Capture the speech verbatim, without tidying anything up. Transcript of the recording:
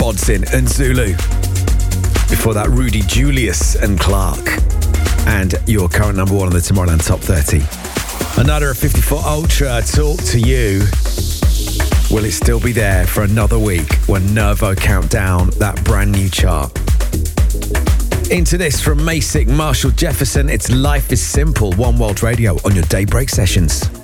Bodzin and Zulu. Before that, Rudy Julius and Clark. And your current number one on the Tomorrowland Top thirty. Another fifty-four Ultra, Talk to You. Will it still be there for another week when Nervo count down that brand new chart? Into this from Masick, Marshall Jefferson. It's Life is Simple, One World Radio on your Daybreak Sessions.